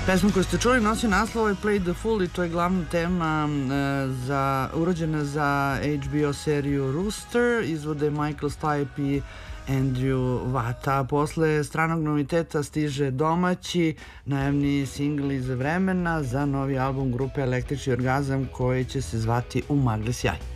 Pesma koju ste čuli nosi naslov I Played the Fool i to je glavna tema urađena za HBO seriju Rooster, izvode Michael Stipe i Andrew Vata. Posle stranog noviteta stiže domaći najavni singl iz vremena za novi album grupe Električni orgazam koji će se zvati U magli sjaj.